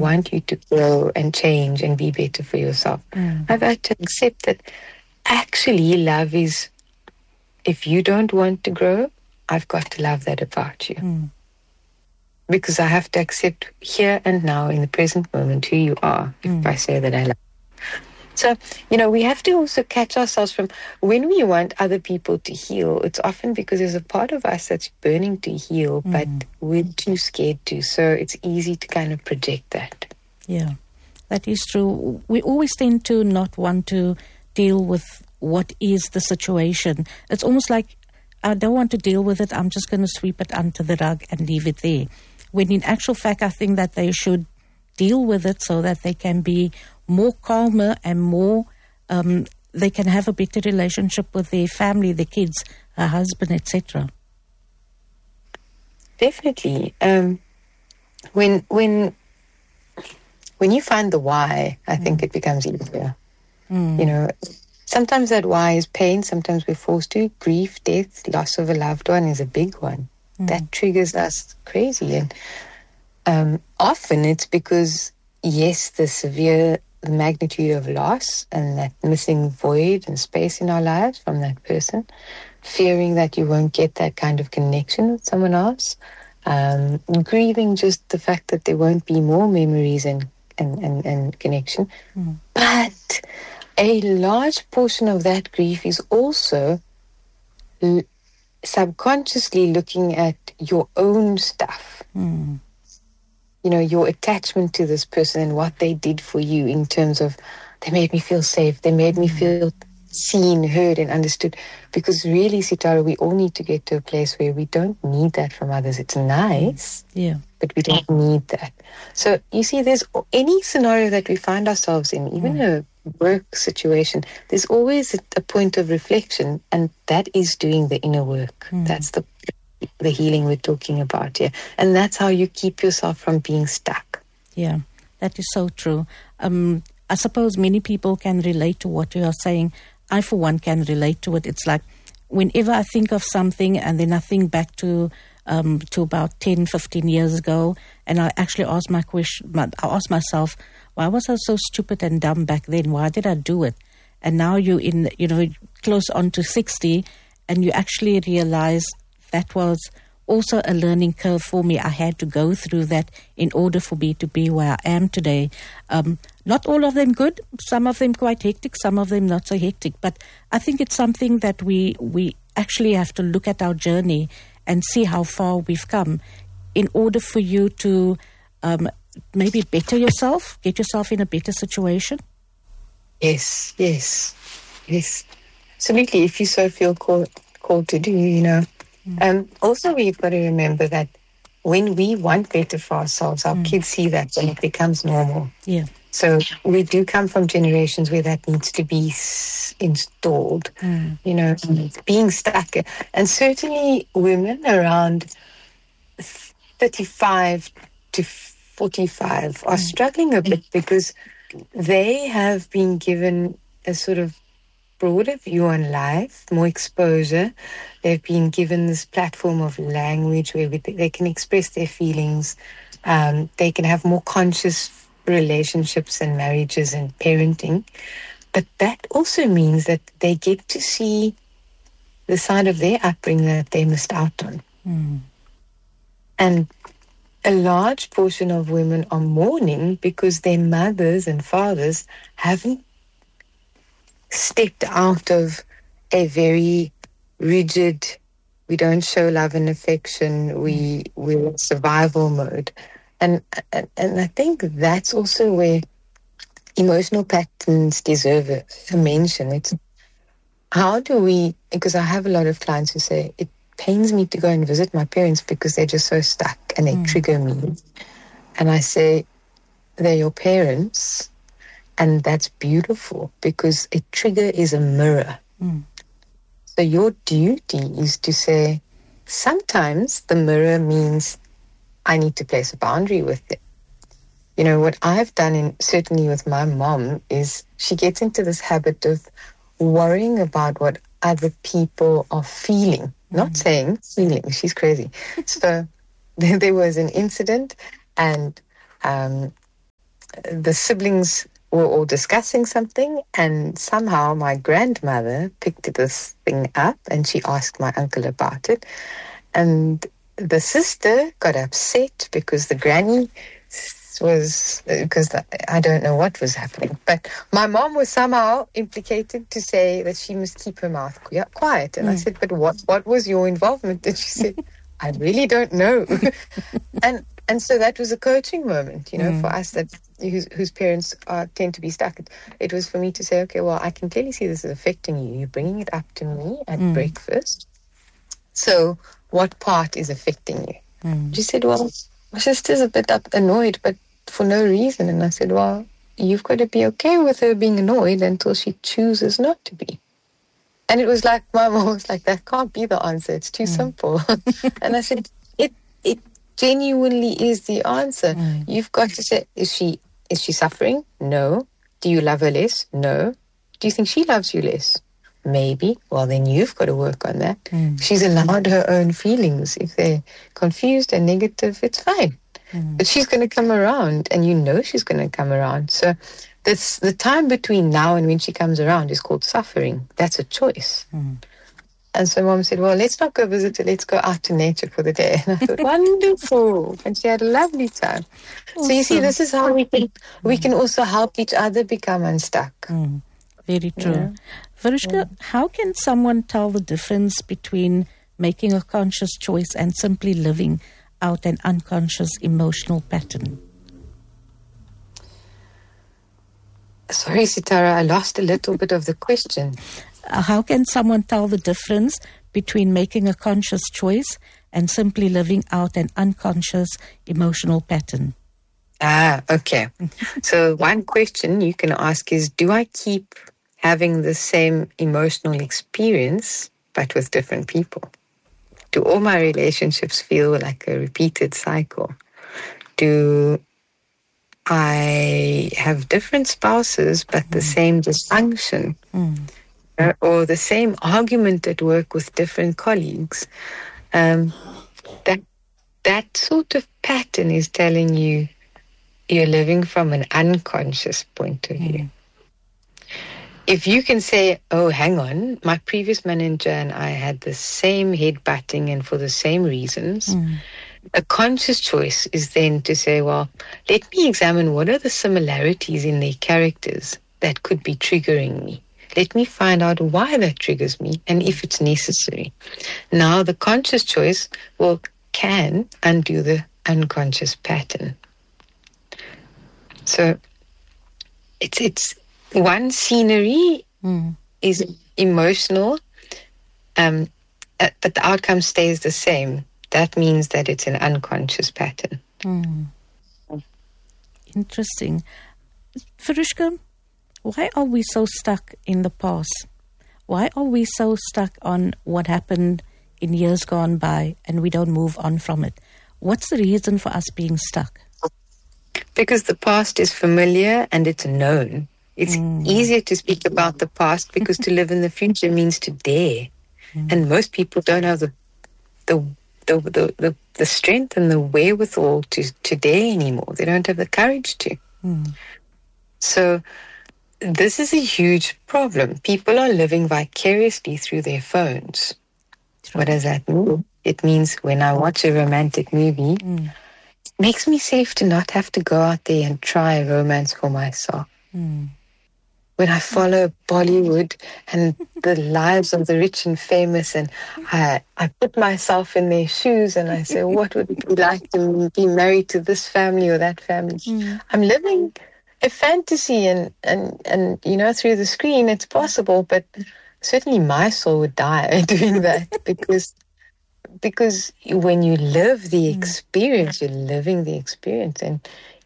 want you to grow and change and be better for yourself. I've had to accept that actually love is, if you don't want to grow, I've got to love that about you. Because I have to accept here and now in the present moment who you are, if I say that I love you. So, we have to also catch ourselves from when we want other people to heal, it's often because there's a part of us that's burning to heal, but we're too scared to. So it's easy to kind of project that. Yeah, that is true. We always tend to not want to deal with what is the situation. It's almost like, I don't want to deal with it, I'm just going to sweep it under the rug and leave it there. When in actual fact, I think that they should deal with it so that they can be more calmer and more, they can have a better relationship with their family, their kids, her husband, etc. Definitely. When you find the why, I think it becomes easier. Sometimes that why is pain, sometimes we're forced to. Grief, death, loss of a loved one is a big one. That triggers us crazy. And often it's because, yes, the magnitude of loss and that missing void and space in our lives from that person, fearing that you won't get that kind of connection with someone else, grieving just the fact that there won't be more memories and connection. But a large portion of that grief is also subconsciously looking at your own stuff. Your attachment to this person and what they did for you in terms of, they made me feel safe, they made me feel seen, heard, and understood. Because really, Sitara, we all need to get to a place where we don't need that from others. It's nice, but we don't need that. So you see, there's any scenario that we find ourselves in, even a work situation, there's always a point of reflection, and that is doing the inner work. That's the healing we're talking about here. And that's how you keep yourself from being stuck. Yeah, that is so true. I suppose many people can relate to what you are saying. I, for one, can relate to it. It's like whenever I think of something and then I think back to about 10, 15 years ago, and I actually ask myself, why was I so stupid and dumb back then? Why did I do it? And now you're close on to 60, and you actually realize that was also a learning curve for me. I had to go through that in order for me to be where I am today. Not all of them good, some of them quite hectic, some of them not so hectic. But I think it's something that we actually have to look at our journey and see how far we've come in order for you to maybe better yourself, get yourself in a better situation. Yes. Absolutely, if you so feel called to do, Also, we've got to remember that when we want better for ourselves, our kids see that and it becomes normal. Yeah. So we do come from generations where that needs to be installed, being stuck. And certainly women around 35 to 45 are struggling a bit because they have been given a sort of broader view on life, more exposure. They've been given this platform of language where they can express their feelings. They can have more conscious relationships and marriages and parenting. But that also means that they get to see the side of their upbringing that they missed out on. And a large portion of women are mourning because their mothers and fathers haven't stepped out of a very rigid, we don't show love and affection, we're in survival mode. And I think that's also where emotional patterns deserve a mention. It's how do we, because I have a lot of clients who say, it pains me to go and visit my parents because they're just so stuck and they trigger me. And I say, they're your parents. And that's beautiful because a trigger is a mirror. So your duty is to say, sometimes the mirror means I need to place a boundary with it. What I've done, certainly with my mom, is she gets into this habit of worrying about what other people are feeling. Not saying, feeling. She's crazy. So there was an incident and the siblings were all discussing something, and somehow my grandmother picked this thing up and she asked my uncle about it. And the sister got upset because the granny I don't know what was happening. But my mom was somehow implicated to say that she must keep her mouth quiet. And I said, but what was your involvement? And she said, I really don't know. And so that was a coaching moment, for us whose parents tend to be stuck. It was for me to say, okay, well, I can clearly see this is affecting you. You're bringing it up to me at breakfast. So what part is affecting you? She said, well, my sister's a bit annoyed, but for no reason. And I said, well, you've got to be okay with her being annoyed until she chooses not to be. And it was like, my mom was like, that can't be the answer. It's too simple. And I said, it genuinely is the answer. You've got to say, is she suffering? No. Do you love her less? No. Do you think she loves you less? Maybe. Well, then you've got to work on that. She's allowed her own feelings. If they're confused and negative, it's fine. But she's going to come around, and she's going to come around. So the time between now and when she comes around is called suffering. That's a choice. And so Mom said, well, let's not go visit her. Let's go out to nature for the day. And I thought, wonderful. And she had a lovely time. Awesome. So you see, this is how we can also help each other become unstuck. Very true. Yeah. Verushka, how can someone tell the difference between making a conscious choice and simply living out an unconscious emotional pattern? Sorry, Sitara, I lost a little bit of the question. How can someone tell the difference between making a conscious choice and simply living out an unconscious emotional pattern? Okay. So one question you can ask is, do I keep having the same emotional experience but with different people? Do all my relationships feel like a repeated cycle? Do I have different spouses but the same dysfunction? Or the same argument at work with different colleagues? That sort of pattern is telling you you're living from an unconscious point of view. If you can say, oh, hang on, my previous manager and I had the same head-butting and for the same reasons, a conscious choice is then to say, well, let me examine what are the similarities in their characters that could be triggering me. Let me find out why that triggers me and if it's necessary. Now, the conscious choice can undo the unconscious pattern. So it's one scenery is emotional, but the outcome stays the same. That means that it's an unconscious pattern. Interesting. Verushka, why are we so stuck in the past? Why are we so stuck on what happened in years gone by and we don't move on from it? What's the reason for us being stuck? Because the past is familiar and it's known. It's easier to speak about the past because to live in the future means to dare. And most people don't have the strength and the wherewithal to dare anymore. They don't have the courage to. So this is a huge problem. People are living vicariously through their phones. What does that mean? It means when I watch a romantic movie, it makes me safe to not have to go out there and try a romance for myself. When I follow Bollywood and the lives of the rich and famous, and I put myself in their shoes and I say, what would it be like to be married to this family or that family? I'm living a fantasy, and through the screen it's possible, but certainly my soul would die doing that because when you live the experience, you're living the experience, and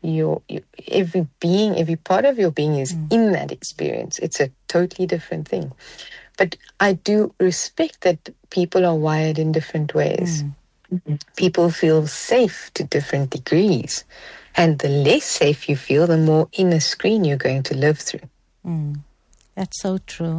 every part of your being is in that experience. It's a totally different thing. But I do respect that people are wired in different ways. People feel safe to different degrees. And the less safe you feel, the more inner screen you're going to live through. That's so true.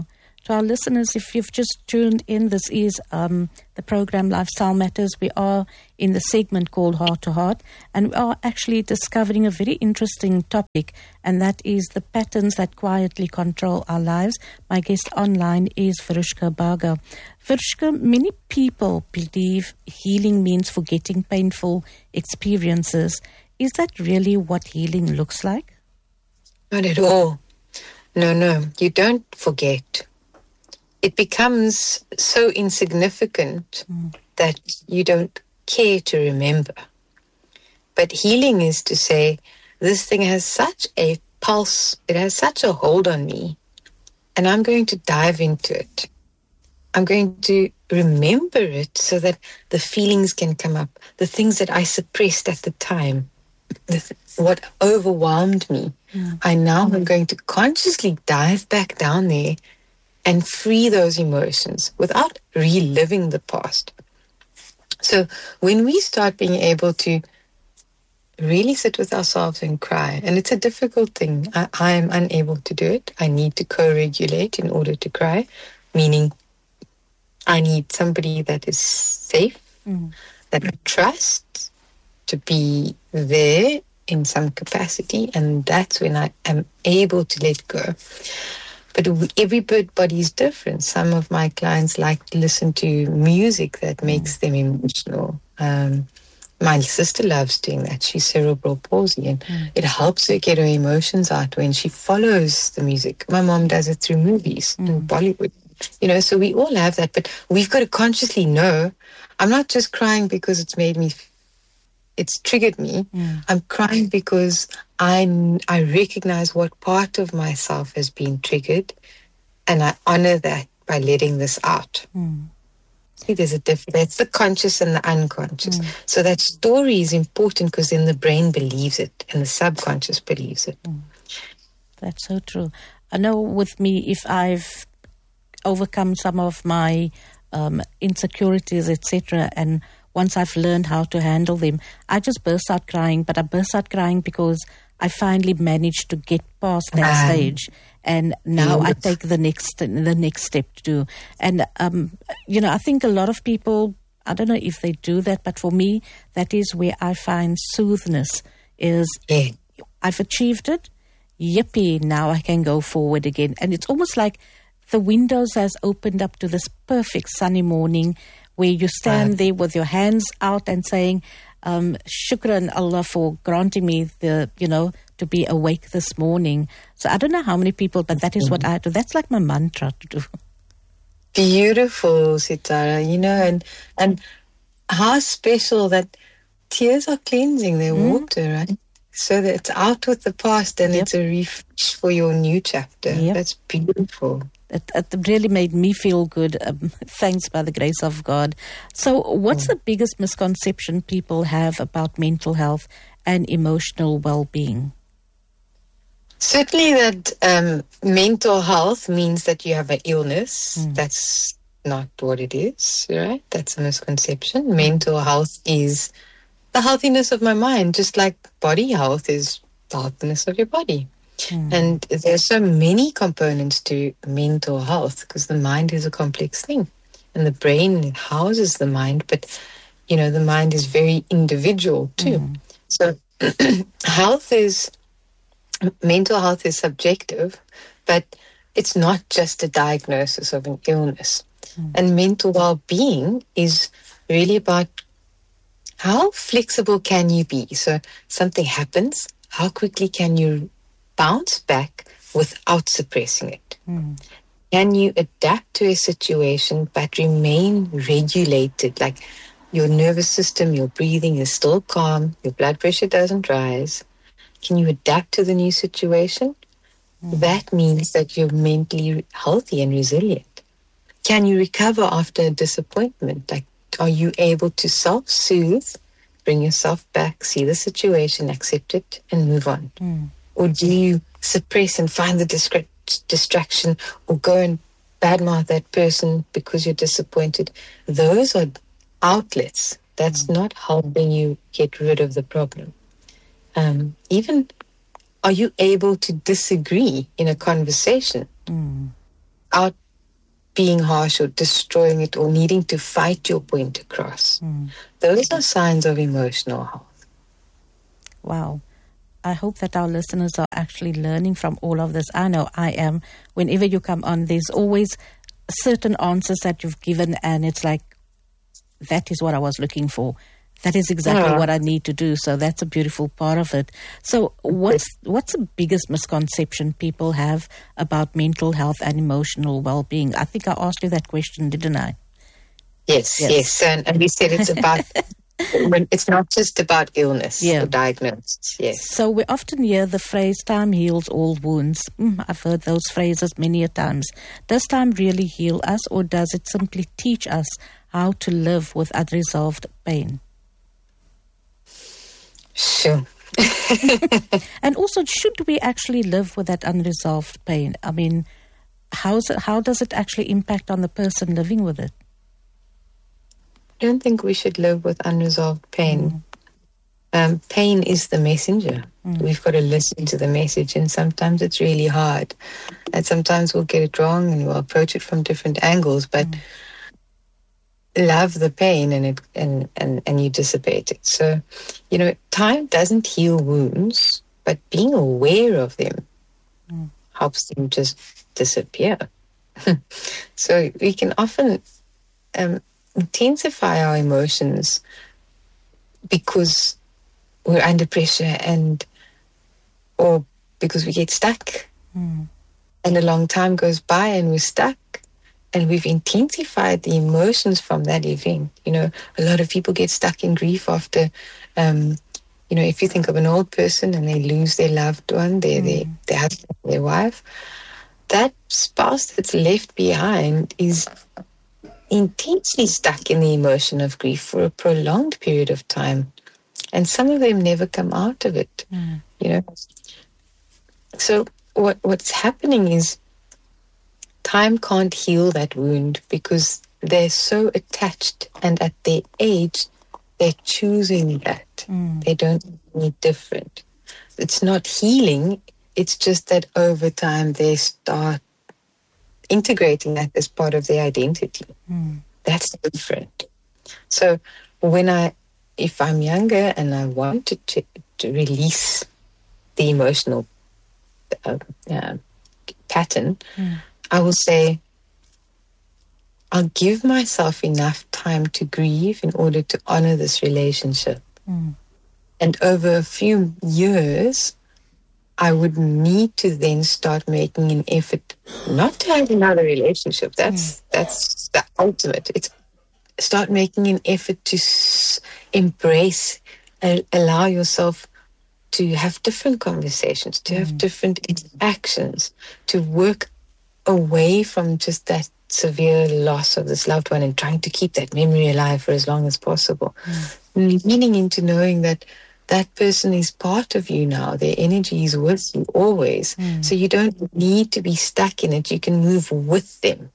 To our listeners, if you've just tuned in, this is the program Lifestyle Matters. We are in the segment called Heart to Heart, and we are actually discovering a very interesting topic, and that is the patterns that quietly control our lives. My guest online is Virushka Bhaga. Virushka, many people believe healing means forgetting painful experiences. Is that really what healing looks like? Not at all. No, you don't forget. It becomes so insignificant that you don't care to remember. But healing is to say, this thing has such a pulse, it has such a hold on me, and I'm going to dive into it. I'm going to remember it so that the feelings can come up, the things that I suppressed at the time, what overwhelmed me. I now am going to consciously dive back down there and free those emotions without reliving the past. So when we start being able to really sit with ourselves and cry, and it's a difficult thing. I am unable to do it. I need to co-regulate in order to cry, meaning I need somebody that is safe, that I trust, to be there in some capacity, and that's when I am able to let go. But everybody is different. Some of my clients like to listen to music that makes them emotional. My sister loves doing that. She's cerebral palsy, and it helps her get her emotions out when she follows the music. My mom does it through movies and Bollywood. So we all have that, but we've got to consciously know, I'm not just crying because it's triggered me. I'm crying because I recognize what part of myself has been triggered, and I honor that by letting this out. See, there's a difference. That's the conscious and the unconscious. So that story is important because then the brain believes it and the subconscious believes it. That's so true. I know with me, if I've overcome some of my insecurities, etc., and once I've learned how to handle them, I just burst out crying. But I burst out crying because I finally managed to get past that stage, and now I take the next step to do. And I think a lot of people, I don't know if they do that, but for me, that is where I find soothness. Is I've achieved it, yippee! Now I can go forward again, and it's almost like the windows has opened up to this perfect sunny morning, where you stand there with your hands out and saying, Shukran Allah for granting me to be awake this morning. So I don't know how many people, but that is what I do. That's like my mantra to do. Beautiful, Sitara, and how special that tears are cleansing their water, right? So that it's out with the past and it's a refresh for your new chapter. That's beautiful. It really made me feel good. Thanks, by the grace of God. So what's the biggest misconception people have about mental health and emotional well-being? Certainly that mental health means that you have an illness. That's not what it is, right? That's a misconception. Mental health is the healthiness of my mind, just like body health is the healthiness of your body. And there's so many components to mental health because the mind is a complex thing, and the brain houses the mind, but the mind is very individual too. So mental health is subjective, but it's not just a diagnosis of an illness. And mental well-being is really about how flexible can you be? So something happens, how quickly can you bounce back without suppressing it? Can you adapt to a situation but remain regulated? Like your nervous system, your breathing is still calm, your blood pressure doesn't rise. Can you adapt to the new situation? That means that you're mentally healthy and resilient. Can you recover after a disappointment? Like, are you able to self-soothe, bring yourself back, see the situation, accept it, and move on? Or do you suppress and find the distraction, or go and badmouth that person because you're disappointed? Those are outlets. That's not helping you get rid of the problem. Even, are you able to disagree in a conversation without being harsh or destroying it or needing to fight your point across. Those are signs of emotional health. Wow. I hope that our listeners are actually learning from all of this. I know I am. Whenever you come on, there's always certain answers that you've given, and it's like, that is what I was looking for. That is exactly what I need to do. So that's a beautiful part of it. So what's the biggest misconception people have about mental health and emotional well-being? I think I asked you that question, didn't I? Yes. And we said it's about, it's not just about illness or diagnosis. Yes. So we often hear the phrase, time heals all wounds. I've heard those phrases many a times. Does time really heal us, or does it simply teach us how to live with unresolved pain? Sure. And also, should we actually live with that unresolved pain? I mean, how does it actually impact on the person living with it? I don't think we should live with unresolved pain. Pain is the messenger. We've got to listen to the message, and sometimes it's really hard. And sometimes we'll get it wrong and we'll approach it from different angles, but love the pain and you dissipate it. So, time doesn't heal wounds, but being aware of them helps them just disappear. So we can often intensify our emotions because we're under pressure or because we get stuck. And a long time goes by and we're stuck. And we've intensified the emotions from that event. A lot of people get stuck in grief after, if you think of an old person and they lose their loved one, their husband, their wife, that spouse that's left behind is intensely stuck in the emotion of grief for a prolonged period of time. And some of them never come out of it, So what's happening is, time can't heal that wound because they're so attached, and at their age, they're choosing that. They don't need different. It's not healing. It's just that over time they start integrating that as part of their identity. That's different. So if I'm younger and I want to release the emotional pattern, I will say, I'll give myself enough time to grieve in order to honor this relationship. And over a few years, I would need to then start making an effort not to have another relationship. That's the ultimate. It's start making an effort to embrace and allow yourself to have different conversations, to have different interactions, to work away from just that severe loss of this loved one and trying to keep that memory alive for as long as possible. Leaning into knowing that that person is part of you now. Their energy is with you always. So you don't need to be stuck in it. You can move with them.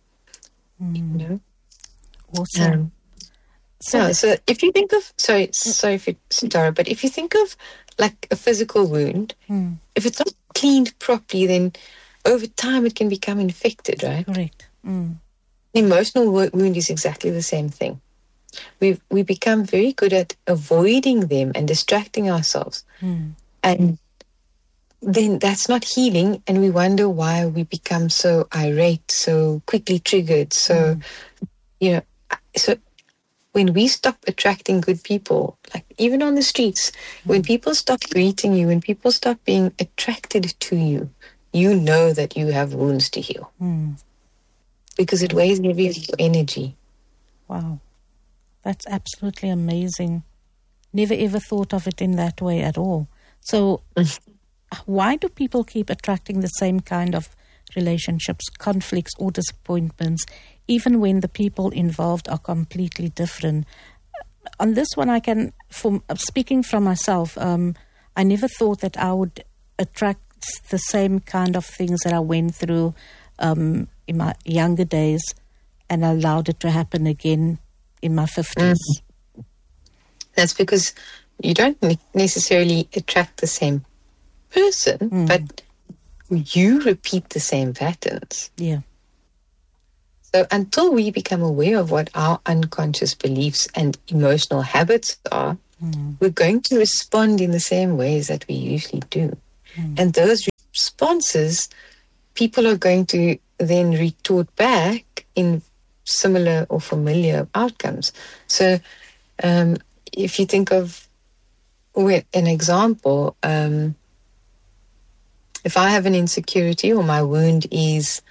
Awesome. So if you think of, sorry, Tara, but if you think of like a physical wound, if it's not cleaned properly, then over time it can become infected, right? Correct. An emotional wound is exactly the same thing. We become very good at avoiding them and distracting ourselves. And then that's not healing, and we wonder why we become so irate, so quickly triggered. So, so when we stop attracting good people, like even on the streets, when people stop greeting you, when people stop being attracted to you, you know that you have wounds to heal. Because it weighs heavy on your energy. Wow. That's absolutely amazing. Never ever thought of it in that way at all. So why do people keep attracting the same kind of relationships, conflicts or disappointments, even when the people involved are completely different? On this one, speaking from myself, I never thought that I would attract the same kind of things that I went through in my younger days, and allowed it to happen again in my 50s. That's because you don't necessarily attract the same person, but you repeat the same patterns. Yeah. So until we become aware of what our unconscious beliefs and emotional habits are, we're going to respond in the same ways that we usually do. And those responses, people are going to then retort back in similar or familiar outcomes. So if you think of an example, if I have an insecurity or my wound is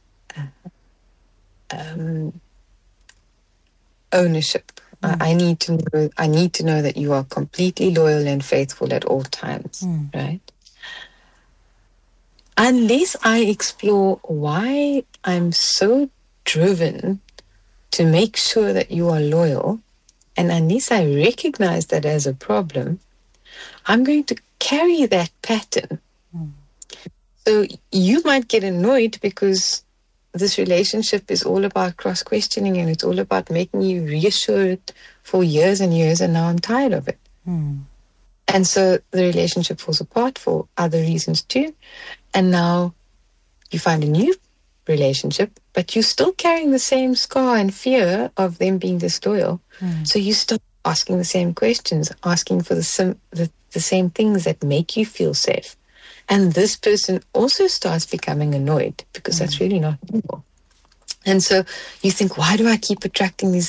ownership, I need to know that you are completely loyal and faithful at all times, right? Unless I explore why I'm so driven to make sure that you are loyal, and unless I recognize that as a problem, I'm going to carry that pattern. So you might get annoyed because this relationship is all about cross-questioning and it's all about making you reassured for years and years, and now I'm tired of it. And so the relationship falls apart for other reasons too. And now you find a new relationship, but you're still carrying the same scar and fear of them being disloyal. So you start asking the same questions, asking for the same things that make you feel safe. And this person also starts becoming annoyed because that's really not normal. And so you think, why do I keep attracting these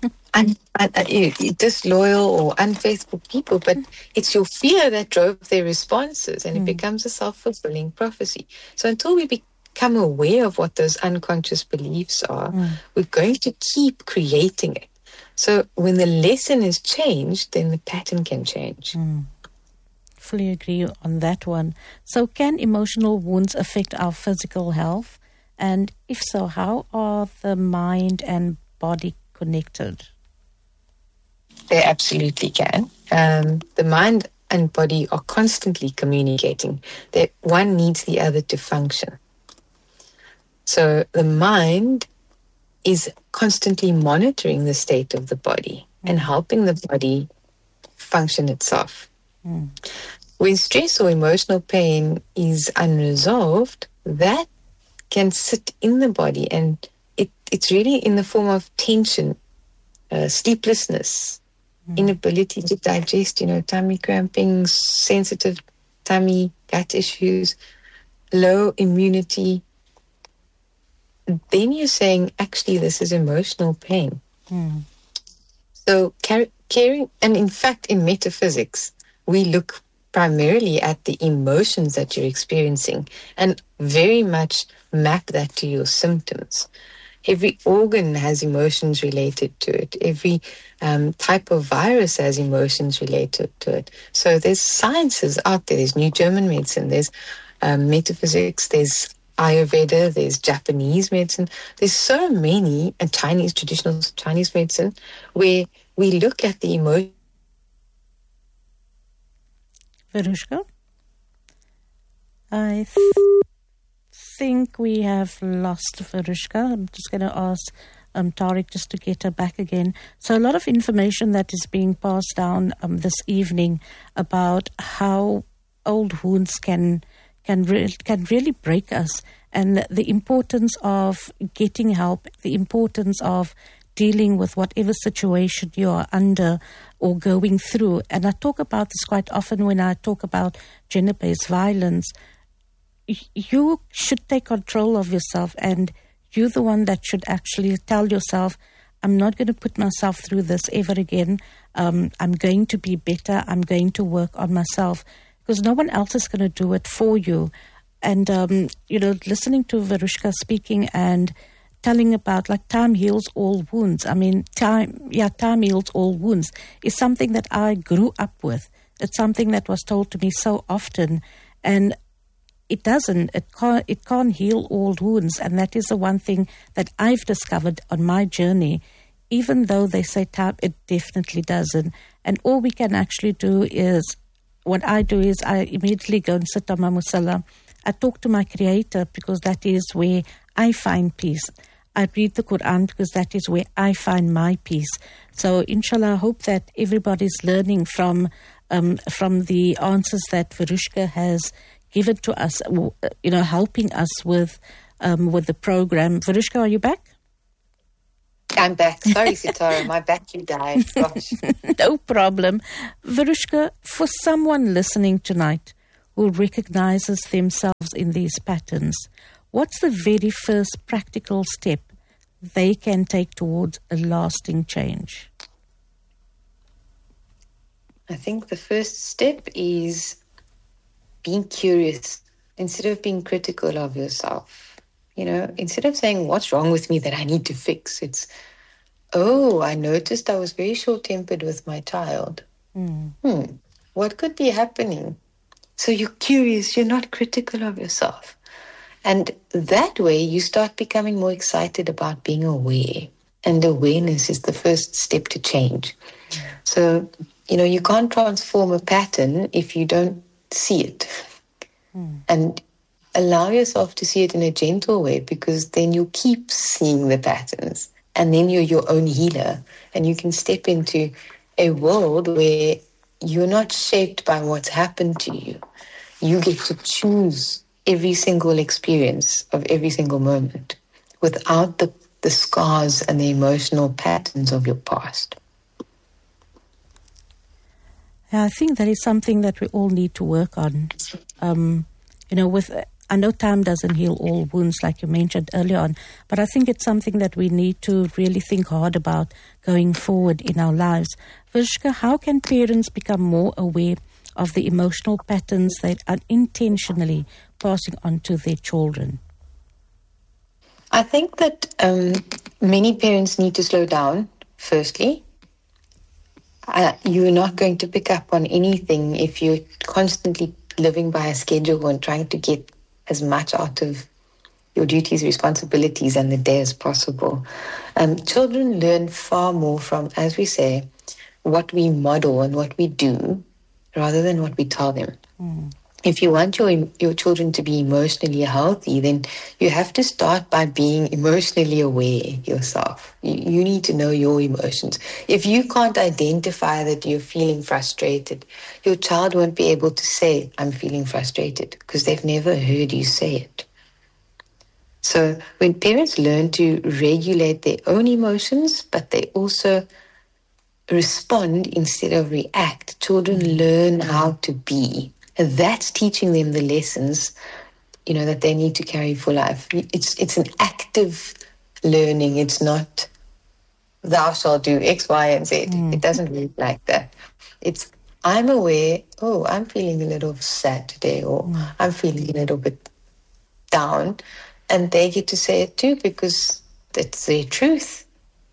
disloyal or unfaithful people? But it's your fear that drove their responses, and it becomes a self-fulfilling prophecy. So until we become aware of what those unconscious beliefs are, we're going to keep creating it. So when the lesson is changed, then the pattern can change. Fully agree on that one. So can emotional wounds affect our physical health? And if so, how are the mind and body connected? They absolutely can. The mind and body are constantly communicating. One needs the other to function. So the mind is constantly monitoring the state of the body and helping the body function itself. When stress or emotional pain is unresolved, that can sit in the body, and it's really in the form of tension, sleeplessness, inability to digest, tummy cramping, sensitive tummy, gut issues, low immunity. Then you're saying, actually, this is emotional pain. So caring, and in fact, in metaphysics, we look primarily at the emotions that you're experiencing and very much map that to your symptoms. Every organ has emotions related to it. Every type of virus has emotions related to it. So there's sciences out there. There's New German medicine. There's metaphysics. There's Ayurveda. There's Japanese medicine. There's so many, and traditional Chinese medicine, where we look at the emotions. Verushka? I think we have lost Verushka. I'm just going to ask Tariq just to get her back again. So a lot of information that is being passed down this evening about how old wounds can really break us, and the importance of getting help, the importance of dealing with whatever situation you are under or going through. And I talk about this quite often when I talk about gender-based violence. You should take control of yourself, and you're the one that should actually tell yourself, I'm not going to put myself through this ever again. I'm going to be better. I'm going to work on myself, because no one else is going to do it for you. And, listening to Verushka speaking and telling about time heals all wounds. I mean, time heals all wounds is something that I grew up with. It's something that was told to me so often, and it doesn't. It can't heal all wounds, and that is the one thing that I've discovered on my journey. Even though they say time, it definitely doesn't. And all we can actually do is, what I do is I immediately go and sit on my musalla. I talk to my Creator, because that is where I find peace. I read the Quran because that is where I find my peace. So, inshallah, I hope that everybody's learning from the answers that Verushka has given to us, helping us with the program. Verushka, are you back? I'm back. Sorry, Sitara, my battery died. Gosh. No problem. Verushka, for someone listening tonight who recognizes themselves in these patterns, what's the very first practical step they can take towards a lasting change? I think the first step is being curious instead of being critical of yourself. You know, instead of saying, what's wrong with me that I need to fix? It's, oh, I noticed I was very short-tempered with my child. What could be happening? So you're curious, you're not critical of yourself. And that way you start becoming more excited about being aware. And awareness is the first step to change. So, you know, you can't transform a pattern if you don't see it. And allow yourself to see it in a gentle way, because then you keep seeing the patterns. And then you're your own healer. And you can step into a world where you're not shaped by what's happened to you. You get to choose every single experience of every single moment without the scars and the emotional patterns of your past. Yeah, I think that is something that we all need to work on. You know, I know time doesn't heal all wounds, like you mentioned earlier on, but I think it's something that we need to really think hard about going forward in our lives. Verushka, how can parents become more aware of the emotional patterns they are unintentionally passing on to their children? I think that many parents need to slow down, firstly. You're not going to pick up on anything if you're constantly living by a schedule and trying to get as much out of your duties, responsibilities, and the day as possible. Children learn far more from, as we say, what we model and what we do rather than what we tell them. If you want your children to be emotionally healthy, then you have to start by being emotionally aware yourself. You need to know your emotions. If you can't identify that you're feeling frustrated, your child won't be able to say, I'm feeling frustrated, because they've never heard you say it. So when parents learn to regulate their own emotions, but they also respond instead of react, children learn how to be. And that's teaching them the lessons, you know, that they need to carry for life. It's an active learning. It's not, thou shalt do X, Y, and Z. It doesn't work like that. It's, I'm aware, oh, I'm feeling a little sad today, or I'm feeling a little bit down. And they get to say it too, because it's their truth.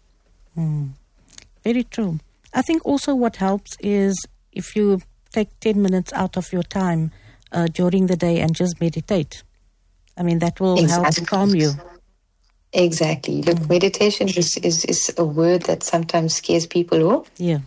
Very true. I think also what helps is if you take 10 minutes out of your time during the day and just meditate. I mean, that will help calm you. Exactly. Look, meditation is a word that sometimes scares people off. Yeah.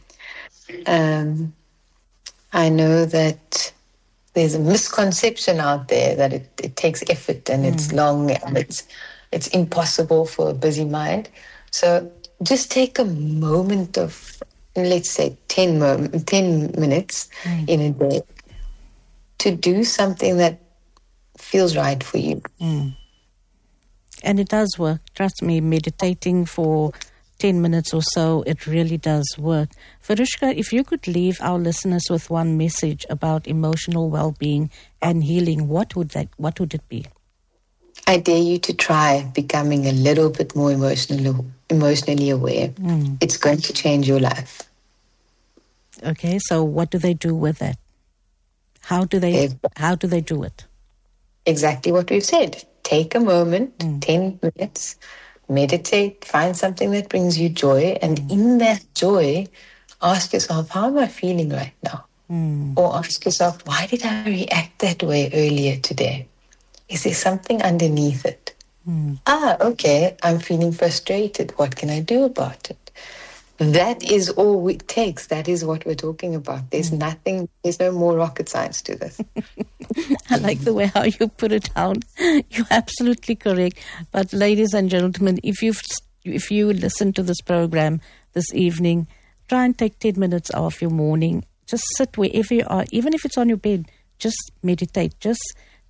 I know that there's a misconception out there that it takes effort and it's long and it's impossible for a busy mind. So just take a moment of, let's say, 10 minutes in a day to do something that feels right for you. And it does work. Trust me, meditating for 10 minutes or so, it really does work. Verushka, if you could leave our listeners with one message about emotional well-being and healing, what would it be? I dare you to try becoming a little bit more emotionally aware. It's going to change your life. Okay, so what do they do with that? How do they do it? Exactly what we've said. Take a moment, 10 minutes, meditate, find something that brings you joy, and in that joy, ask yourself, how am I feeling right now? Or ask yourself, why did I react that way earlier today? Is there something underneath it? Okay, I'm feeling frustrated. What can I do about it? That is all it takes. That is what we're talking about. There's no more rocket science to this. I like the way how you put it down. You're absolutely correct. But ladies and gentlemen, if you listen to this program this evening, try and take 10 minutes off your morning. Just sit wherever you are, even if it's on your bed, just meditate. Just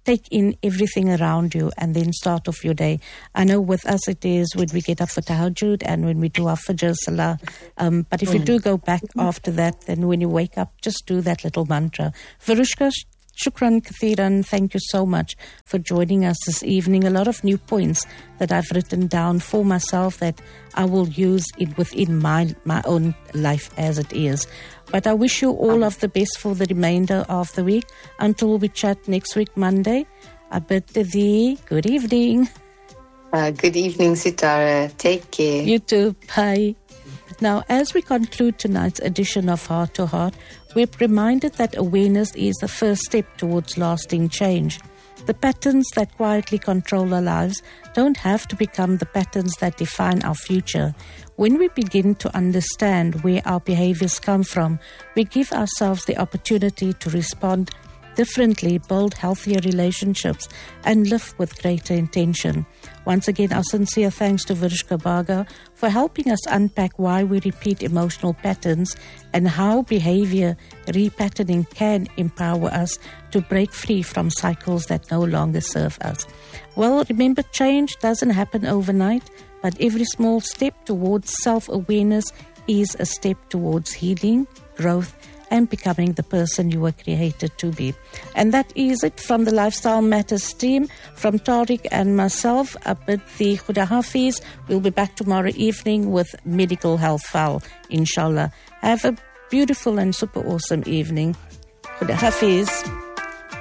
take in everything around you and then start off your day. I know with us it is when we get up for tahajjud and when we do our fajr salah. But if you do go back after that, then when you wake up, just do that little mantra. Virushka, shukran kathiran. Thank you so much for joining us this evening. A lot of new points that I've written down for myself that I will use it within my own life as it is. But I wish you all of the best for the remainder of the week. Until we chat next week, Monday, I bid thee good evening. Good evening, Sitara. Take care. You too. Bye. Now, as we conclude tonight's edition of Heart to Heart, we're reminded that awareness is the first step towards lasting change. The patterns that quietly control our lives don't have to become the patterns that define our future. When we begin to understand where our behaviors come from, we give ourselves the opportunity to respond differently, build healthier relationships, and live with greater intention. Once again, our sincere thanks to Virushka Bhaga for helping us unpack why we repeat emotional patterns and how behavior repatterning can empower us to break free from cycles that no longer serve us. Well, remember, change doesn't happen overnight, but every small step towards self-awareness is a step towards healing, growth, and becoming the person you were created to be. And that is it from the Lifestyle Matters team, from Tariq and myself. Abid the Khuda Hafiz. We'll be back tomorrow evening with Medical Health File, inshallah. Have a beautiful and super awesome evening. Khuda Hafiz.